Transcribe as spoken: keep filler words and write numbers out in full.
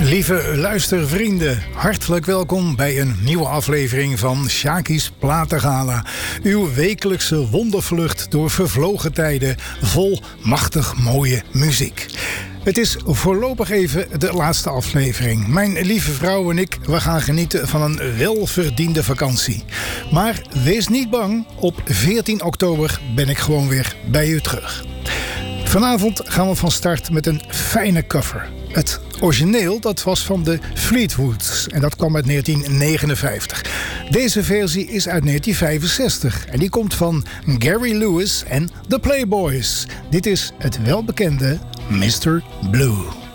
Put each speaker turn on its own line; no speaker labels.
Lieve luistervrienden, hartelijk welkom bij een nieuwe aflevering van Sjaki's Platengala. Uw wekelijkse wondervlucht door vervlogen tijden vol machtig mooie muziek. Het is voorlopig even de laatste aflevering. Mijn lieve vrouw en ik, we gaan genieten van een welverdiende vakantie. Maar wees niet bang, op veertien oktober ben ik gewoon weer bij u terug. Vanavond gaan we van start met een fijne cover. Het origineel dat was van de Fleetwoods en dat kwam uit negentien negenenvijftig. Deze versie is uit negentien vijfenzestig en die komt van Gary Lewis en The Playboys. Dit is het welbekende mister Blue.